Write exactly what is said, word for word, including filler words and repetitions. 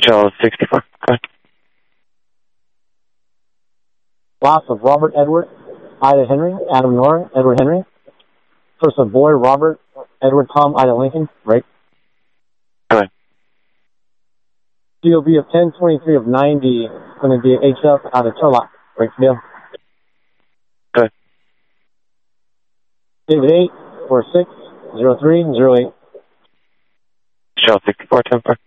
Shell sixty-four. Go ahead. Loss of Robert Edward, Ida Henry, Adam Nora, Edward Henry. Person boy, Robert, Edward Tom, Ida Lincoln. Right. Go ahead. D O B of ten twenty-three of ninety. Going to be H F out of Turlock. Right, deal. Go ahead. David eight four six zero three zero eight. Shell sixty-four, ten four.